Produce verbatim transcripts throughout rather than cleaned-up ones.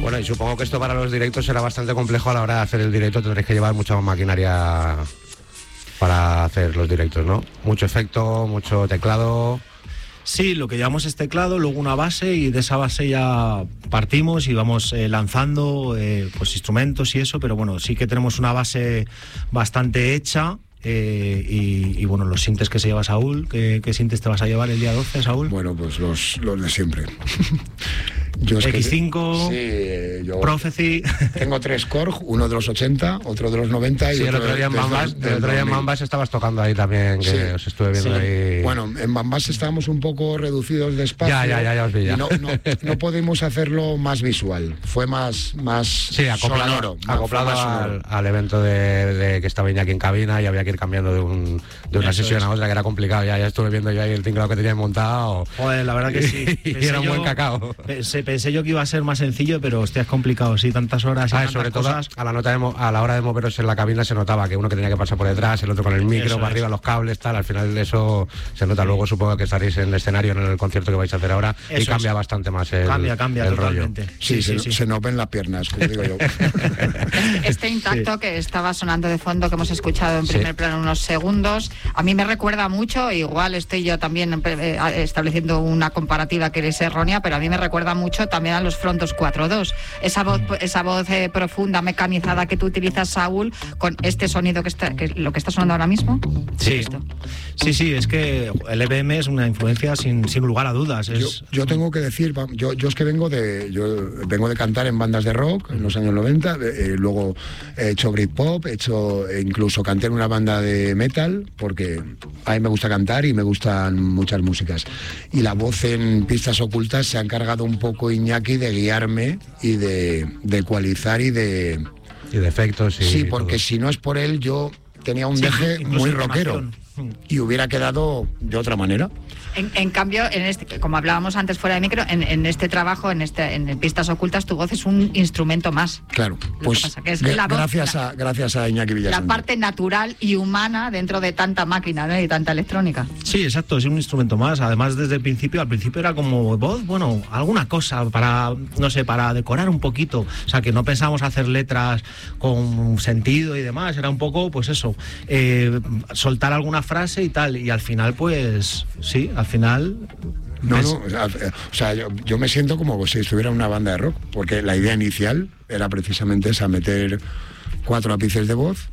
Bueno, y supongo que esto para los directos será bastante complejo a la hora de hacer el directo, tendréis que llevar mucha maquinaria para hacer los directos, ¿no? Mucho efecto, mucho teclado. Sí, lo que llamamos es teclado, luego una base, y de esa base ya partimos y vamos eh, lanzando eh, pues instrumentos y eso, pero bueno, sí que tenemos una base bastante hecha. Eh, y, y bueno, los sintes que se lleva Saúl, ¿qué, qué sintes te vas a llevar el día doce, Saúl? Bueno, pues los, los de siempre. Yo es equis cinco, que, sí, yo Prophecy. Tengo tres Korg, uno de los ochenta, otro de los noventa y sí, otro el otro día en Bambas, el otro día en Bambas estabas tocando ahí también, que sí, os estuve viendo sí. ahí. Bueno, en Bambas estábamos un poco reducidos de espacio. Ya, ya, ya, ya os vi ya. No, no, no podemos hacerlo más visual, fue más, más sí, acoplado, sonoro. Acoplado más al, sonoro. al evento de, de que estaba Iñaki en cabina y había que ir cambiando de, un, de una Eso sesión es. a otra, que era complicado. Ya, ya estuve viendo yo ahí el tinglado que tenían montado. Joder, la verdad que sí. y era un yo, buen cacao. Pensé, pensé yo que iba a ser más sencillo, pero hostia, es complicado, sí, tantas horas y ah, tantas sobre cosas. todo a la, nota de, a la hora de moveros en la cabina se notaba que uno que tenía que pasar por detrás, el otro con el micro, eso para es. arriba los cables, tal, al final de eso se nota. Sí. Luego supongo que estaréis en el escenario, en el concierto que vais a hacer ahora, eso y cambia es. bastante más el Cambia, cambia el totalmente. rollo. Sí, sí, sí, se, sí. se nos ven las piernas, como digo yo. Este intacto sí. que estaba sonando de fondo, que hemos escuchado en primer sí. plano unos segundos, a mí me recuerda mucho, igual estoy yo también eh, estableciendo una comparativa que es errónea, pero a mí me recuerda mucho también a los Frontos cuatro dos. Esa voz, esa voz eh, profunda, mecanizada que tú utilizas, Saúl, con este sonido que está, que lo que está sonando ahora mismo. Sí, sí, sí, es que el E B M es una influencia sin, sin lugar a dudas. Es... Yo, yo tengo que decir, yo, yo es que vengo de, yo vengo de cantar en bandas de rock en los años noventa, eh, luego he hecho Britpop, he hecho, incluso canté en una banda de metal, porque a mí me gusta cantar y me gustan muchas músicas. Y la voz en Pistas Ocultas se ha encargado un poco Iñaki de guiarme y de, de ecualizar y de... Y de efectos. Y sí, porque todo. Si no es por él, yo tenía un sí, deje muy rockero y hubiera quedado de otra manera. En, en cambio, en este, como hablábamos antes fuera de micro, en, en este trabajo, en este, en Pistas Ocultas, tu voz es un instrumento más. Claro, pues que que es gra- la voz, gracias, a, gracias a Iñaki Villasante. La parte natural y humana dentro de tanta máquina, ¿no? Y tanta electrónica. Sí, exacto, es un instrumento más. Además, desde el principio, al principio era como voz, bueno, alguna cosa para, no sé, para decorar un poquito. O sea, que no pensábamos hacer letras con sentido y demás. Era un poco, pues eso, eh, soltar alguna frase y tal. Y al final, pues, sí, al final... No, no, o sea, o sea yo, yo me siento como si estuviera en una banda de rock, porque la idea inicial era precisamente esa, meter cuatro ápices de voz,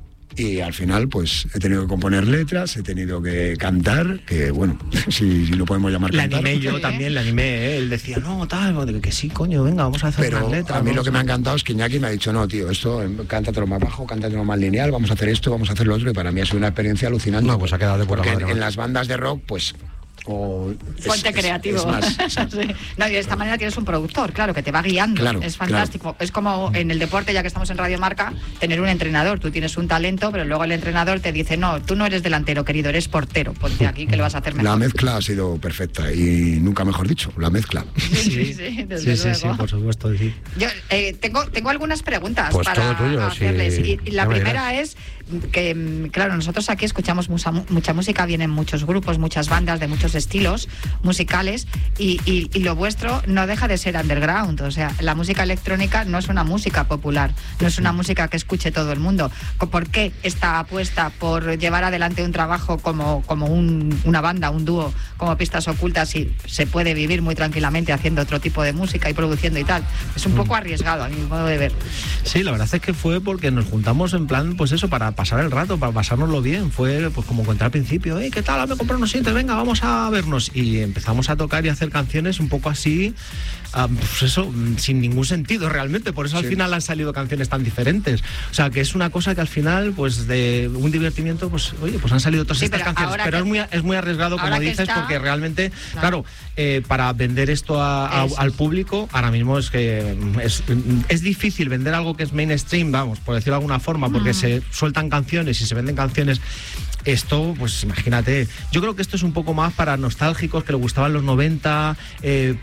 y al final pues he tenido que componer letras, he tenido que cantar, que bueno, si, si lo podemos llamar le cantar. Le animé yo también, le animé, ¿eh? Él decía, no, tal, que sí, coño, venga, vamos a hacer Pero unas letras. a mí lo que a... me ha encantado es que Iñaki me ha dicho, no, tío, esto, cántatelo más bajo, cántatelo más lineal, vamos a hacer esto, vamos a hacer lo otro, y para mí ha sido una experiencia alucinante. No, pues ha quedado de puta madre. En, en las bandas de rock, pues... O Fuente es, creativo. Es, es más, sí. No, y de esta manera tienes un productor, claro, que te va guiando. Claro, es fantástico. Claro. Es como en el deporte, ya que estamos en Radio Marca, tener un entrenador. Tú tienes un talento, pero luego el entrenador te dice, no, tú no eres delantero, querido, eres portero. Ponte aquí que lo vas a hacer mejor. La mezcla ha sido perfecta y nunca mejor dicho, la mezcla. Sí, sí, sí, desde sí, luego. sí, sí, por supuesto. Sí. Yo eh, tengo, tengo algunas preguntas pues para todo tuyo, hacerles. Sí. Y, y la no primera es que, claro, nosotros aquí escuchamos mucha, mucha música, vienen muchos grupos, muchas bandas de muchos estilos musicales y, y, y lo vuestro no deja de ser underground. O sea, la música electrónica no es una música popular, no es una música que escuche todo el mundo. ¿Por qué esta apuesta por llevar adelante un trabajo como, como un, una banda, un dúo, como Pistas Ocultas, y se puede vivir muy tranquilamente haciendo otro tipo de música y produciendo y tal? Es un poco arriesgado a mi modo de ver. Sí, la verdad es que fue porque nos juntamos en plan, pues eso, para pasar el rato, para pasárnoslo bien. Fue pues como conté al principio, ¿eh? ¿Qué tal? Me compré unos sintes, venga, vamos a vernos. Y empezamos a tocar y a hacer canciones un poco así, um, pues eso, sin ningún sentido realmente. Por eso al sí. final han salido canciones tan diferentes. O sea, que es una cosa que al final, pues de un divertimiento, pues oye, pues han salido todas sí, estas pero canciones. Pero que, es muy es muy arriesgado, como dices, está, porque realmente, claro, claro eh, para vender esto a, a, al público, ahora mismo es que es, es difícil vender algo que es mainstream, vamos, por decirlo de alguna forma, porque mm. se sueltan canciones y se venden canciones. Esto, pues imagínate, yo creo que esto es un poco más para nostálgicos que les gustaban los noventa, eh,